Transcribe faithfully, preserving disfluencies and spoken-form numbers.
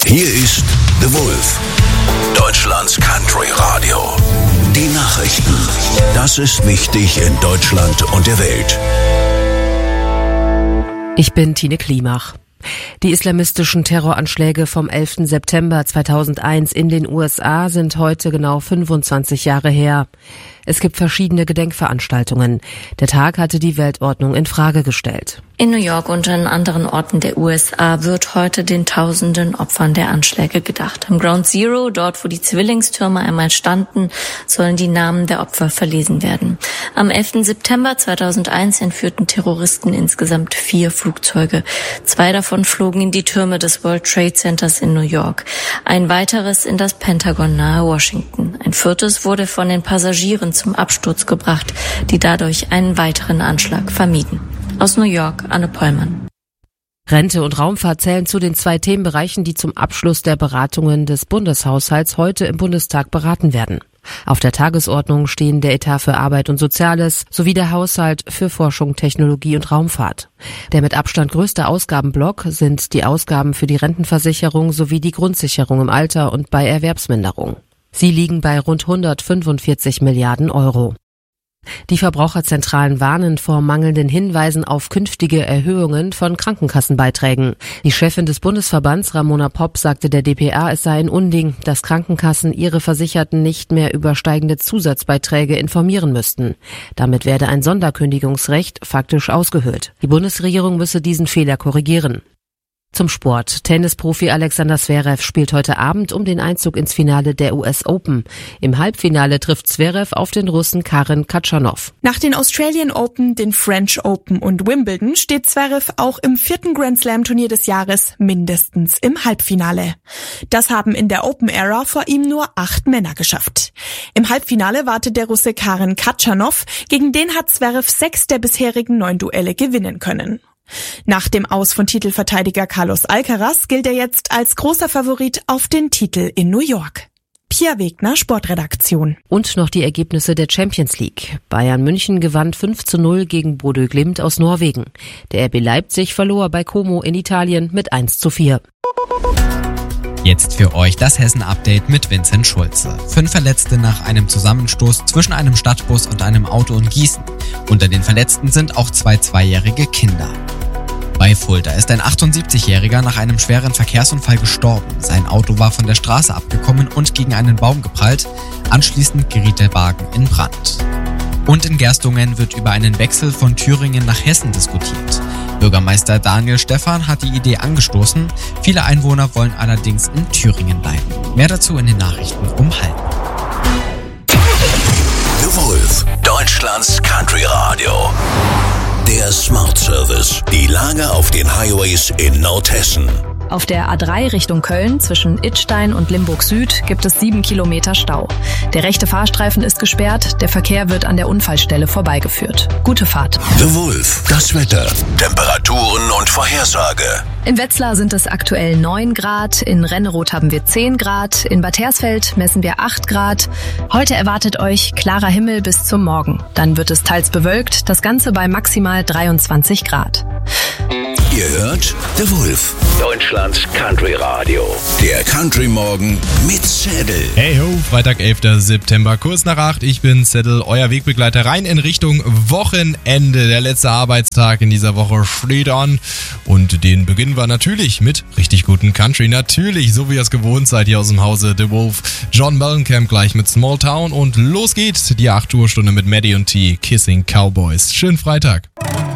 Hier ist The Wolf, Deutschlands Country Radio. Die Nachrichten. Das ist wichtig in Deutschland und der Welt. Ich bin Tine Klimach. Die islamistischen Terroranschläge vom elften September zweitausendeins in den U S A sind heute genau fünfundzwanzig Jahre her. Es gibt verschiedene Gedenkveranstaltungen. Der Tag hatte die Weltordnung in Frage gestellt. In New York und an anderen Orten der U S A wird heute den tausenden Opfern der Anschläge gedacht. Am Ground Zero, dort wo die Zwillingstürme einmal standen, sollen die Namen der Opfer verlesen werden. Am elften September zweitausendeins entführten Terroristen insgesamt vier Flugzeuge. Zwei davon flogen in die Türme des World Trade Centers in New York. Ein weiteres in das Pentagon nahe Washington. Ein viertes wurde von den Passagieren zum Absturz gebracht, die dadurch einen weiteren Anschlag vermieden. Aus New York, Anne Pollmann. Rente und Raumfahrt zählen zu den zwei Themenbereichen, die zum Abschluss der Beratungen des Bundeshaushalts heute im Bundestag beraten werden. Auf der Tagesordnung stehen der Etat für Arbeit und Soziales sowie der Haushalt für Forschung, Technologie und Raumfahrt. Der mit Abstand größte Ausgabenblock sind die Ausgaben für die Rentenversicherung sowie die Grundsicherung im Alter und bei Erwerbsminderung. Sie liegen bei rund hundertfünfundvierzig Milliarden Euro. Die Verbraucherzentralen warnen vor mangelnden Hinweisen auf künftige Erhöhungen von Krankenkassenbeiträgen. Die Chefin des Bundesverbands, Ramona Popp, sagte der D P A, es sei ein Unding, dass Krankenkassen ihre Versicherten nicht mehr über steigende Zusatzbeiträge informieren müssten. Damit werde ein Sonderkündigungsrecht faktisch ausgehöhlt. Die Bundesregierung müsse diesen Fehler korrigieren. Zum Sport. Tennisprofi Alexander Zverev spielt heute Abend um den Einzug ins Finale der U S Open. Im Halbfinale trifft Zverev auf den Russen Karen Khachanov. Nach den Australian Open, den French Open und Wimbledon steht Zverev auch im vierten Grand Slam Turnier des Jahres mindestens im Halbfinale. Das haben in der Open-Ära vor ihm nur acht Männer geschafft. Im Halbfinale wartet der Russe Karen Khachanov, gegen den hat Zverev sechs der bisherigen neun Duelle gewinnen können. Nach dem Aus von Titelverteidiger Carlos Alcaraz gilt er jetzt als großer Favorit auf den Titel in New York. Pia Wegner, Sportredaktion. Und noch die Ergebnisse der Champions League. Bayern München gewann fünf zu null gegen Bodø Glimt aus Norwegen. Der R B Leipzig verlor bei Como in Italien mit eins zu vier. Jetzt für euch das Hessen-Update mit Vincent Schulze. Fünf Verletzte nach einem Zusammenstoß zwischen einem Stadtbus und einem Auto in Gießen. Unter den Verletzten sind auch zwei zweijährige Kinder. Bei Fulda ist ein achtundsiebzigjähriger nach einem schweren Verkehrsunfall gestorben. Sein Auto war von der Straße abgekommen und gegen einen Baum geprallt. Anschließend geriet der Wagen in Brand. Und in Gerstungen wird über einen Wechsel von Thüringen nach Hessen diskutiert. Bürgermeister Daniel Stephan hat die Idee angestoßen. Viele Einwohner wollen allerdings in Thüringen bleiben. Mehr dazu in den Nachrichten um halb. The Wolf, Deutschlands Country Radio. Der Smart Service. Die Lage auf den Highways in Nordhessen. Auf der A drei Richtung Köln zwischen Idstein und Limburg Süd gibt es sieben Kilometer Stau. Der rechte Fahrstreifen ist gesperrt, der Verkehr wird an der Unfallstelle vorbeigeführt. Gute Fahrt. The Wolf, das Wetter, Temperaturen und Vorhersage. In Wetzlar sind es aktuell neun Grad, in Renneroth haben wir zehn Grad, in Bad Hersfeld messen wir acht Grad. Heute erwartet euch klarer Himmel bis zum Morgen. Dann wird es teils bewölkt, das Ganze bei maximal dreiundzwanzig Grad. Ihr hört The Wolf, Deutschlands Country Radio. Der Country Morgen mit Zettel. Hey ho, Freitag, elfter September, kurz nach acht. Ich bin Zettel, euer Wegbegleiter rein in Richtung Wochenende. Der letzte Arbeitstag in dieser Woche steht an. Und den beginnen wir natürlich mit richtig guten Country. Natürlich, so wie ihr es gewohnt seid hier aus dem Hause The Wolf. John Mellencamp gleich mit Small Town. Und los geht's, die acht Uhr Stunde mit Maddie und T, Kissing Cowboys. Schönen Freitag.